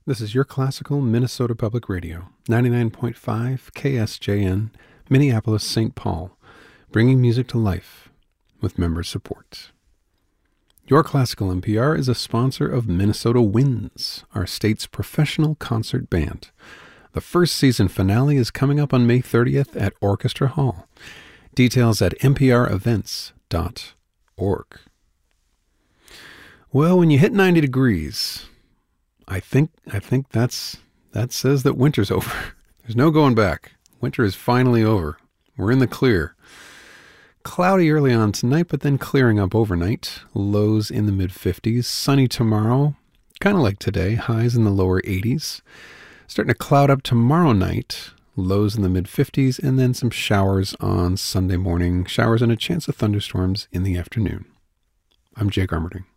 This is your classical Minnesota Public Radio, 99.5 KSJN, Minneapolis, St. Paul, bringing music to life with member support. Your Classical NPR is a sponsor of Minnesota Winds, our state's professional concert band. The first season finale is coming up on May 30th at Orchestra Hall. Details at nprevents.org. Well, when you hit 90 degrees, I think that says that winter's over. There's no going back. Winter is finally over. We're in the clear. Cloudy early on tonight, but then clearing up overnight. Lows in the mid-50s. Sunny tomorrow, kind of like today. Highs in the lower 80s. Starting to cloud up tomorrow night. Lows in the mid-50s, and then some showers on Sunday morning. Showers and a chance of thunderstorms in the afternoon. I'm Jake Armerding.